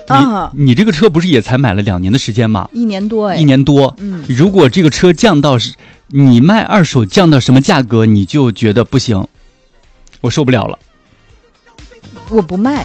你这个车不是也才买了2年的时间吗 ？1年多 1年多。如果这个车降到你卖二手降到什么价格，你就觉得不行，我受不了了， 我不卖。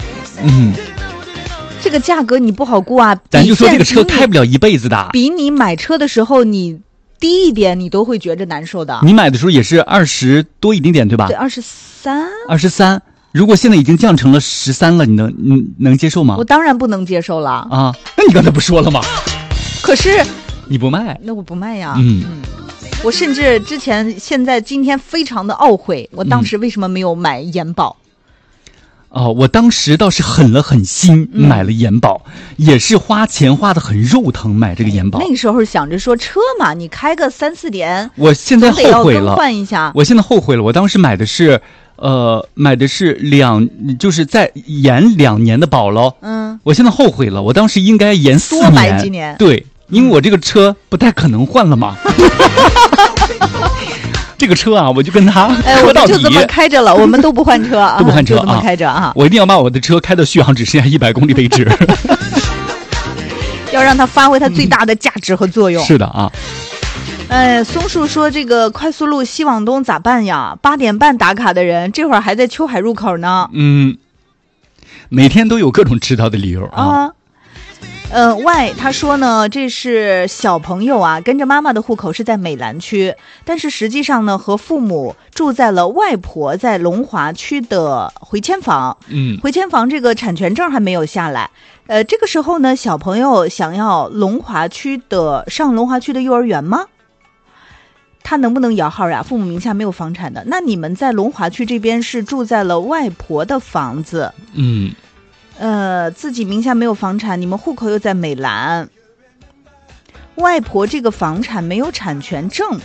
这个价格你不好估啊。 咱就说这个车开不了一辈子的， 比你买车的时候你低一点，你都会觉着难受的。 你买的时候也是20多一点点，对吧？ 对，23。 如果现在已经降成了13了，你能接受吗？ 我当然不能接受了啊！那你刚才不说了吗？ 可是你不卖， 那我不卖呀。我甚至今天非常的懊悔，我当时为什么没有买延保？ 我当时倒是狠了狠心买了延保，也是花钱花得很肉疼买这个延保。 那个时候想着说车嘛，你开个3-4年， 我现在后悔了， 更换一下。 我现在后悔了，我当时买的是就是再延2年的保喽。我现在后悔了，我当时应该延4年， 多买几年。 对，因为我这个车不太可能换了嘛。这个车啊，我就跟他磕到底，我就这么开着了，我们都不换车啊， 都不换车就这么开着啊。 我一定要把我的车开到续航只剩下100公里为止， 要让它发挥它最大的价值和作用。 是的啊。 松树说这个快速路西往东咋办呀？8点半打卡的人，这会儿还在秋海入口呢。 每天都有各种迟到的理由啊。 他说呢，这是小朋友啊，跟着妈妈的户口是在美兰区，但是实际上呢，和父母住在了外婆在龙华区的回迁房。回迁房这个产权证还没有下来。这个时候呢，小朋友想要上龙华区的幼儿园吗？他能不能摇号呀？父母名下没有房产的，那你们在龙华区这边是住在了外婆的房子。自己名下没有房产，你们户口又在美兰，外婆这个房产没有产权证。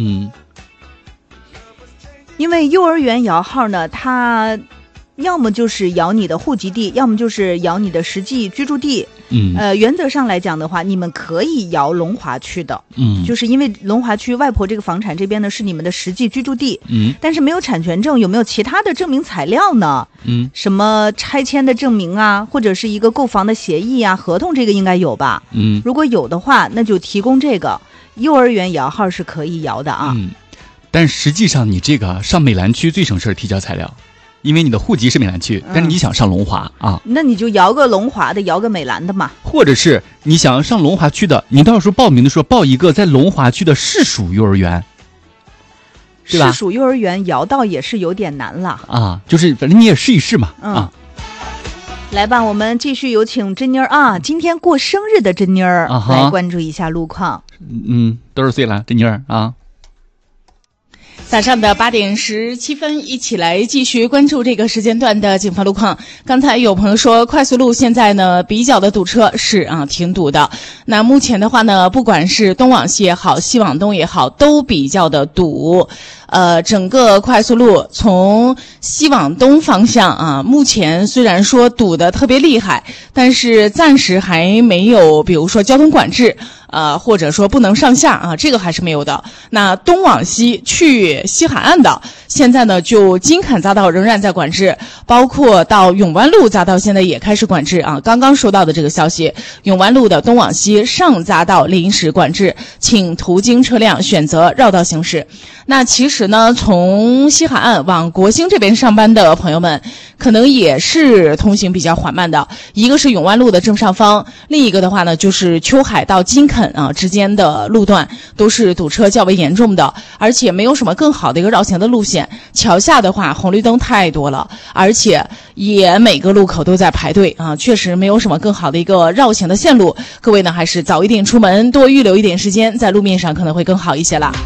因为幼儿园摇号呢，它要么就是摇你的户籍地，要么就是摇你的实际居住地。原则上来讲的话，你们可以摇龙华区的。就是因为龙华区外婆这个房产这边呢是你们的实际居住地。但是没有产权证，有没有其他的证明材料呢？什么拆迁的证明啊，或者是一个购房的协议啊、合同，这个应该有吧？如果有的话，那就提供这个。幼儿园摇号是可以摇的啊。 但实际上你这个上美兰区最省事提交材料。因为你的户籍是美兰区，但是你想上龙华啊， 那你就摇个龙华的，摇个美兰的嘛。 或者是你想要上龙华区的，你到时候报名的时候报一个在龙华区的市属幼儿园，对吧？ 市属幼儿园摇到也是有点难了啊，就是反正你也试一试嘛。 来吧，我们继续有请珍妮儿啊，今天过生日的珍妮儿来关注一下路况。 多少岁了，珍妮儿啊？ 早上的8点17分，一起来继续关注这个时间段的警方路况。刚才有朋友说快速路现在呢比较的堵车，是啊，挺堵的。那目前的话呢，不管是东往西也好，西往东也好，都比较的堵。整个快速路从西往东方向啊，目前虽然说堵得特别厉害，但是暂时还没有比如说交通管制或者说不能上下啊，这个还是没有的。那东往西去西海岸的，现在呢就金坎匝道仍然在管制，包括到永湾路匝道现在也开始管制啊。刚刚收到的这个消息，永湾路的东往西上匝道临时管制，请途经车辆选择绕道行驶。那其实呢，从西海岸往国兴这边上班的朋友们，可能也是通行比较缓慢的。一个是永湾路的正上方，另一个的话呢，就是秋海到金垦之间的路段都是堵车较为严重的，而且没有什么更好的一个绕行的路线。桥下的话，红绿灯太多了，而且也每个路口都在排队啊，确实没有什么更好的一个绕行的线路。各位呢，还是早一点出门，多预留一点时间，在路面上可能会更好一些啦。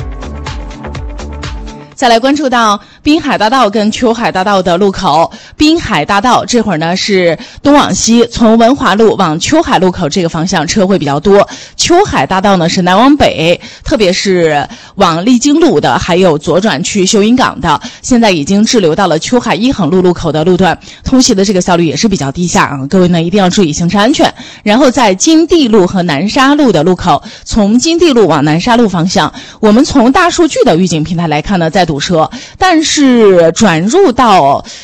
再来关注到滨海大道跟秋海大道的路口。滨海大道这会儿呢是东往西，从文华路往秋海路口这个方向车会比较多。秋海大道呢是南往北，特别是往丽晶路的，还有左转去秀英港的，现在已经滞留到了秋海一横路路口的路段，通行的这个效率也是比较低下啊。各位呢一定要注意行车安全。然后在金地路和南沙路的路口，从金地路往南沙路方向，我们从大数据的预警平台来看呢，在堵车，但是转入到